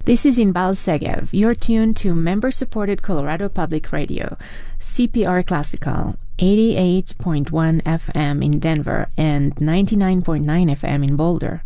This is Inbal Segev. You're tuned to member-supported Colorado Public Radio, CPR Classical, 88.1 FM in Denver and 99.9 FM in Boulder.